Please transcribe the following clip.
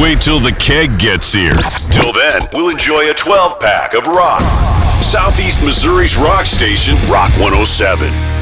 wait till the keg gets here. Till then, we'll enjoy a 12-pack of rock. Southeast Missouri's rock station, Rock 107.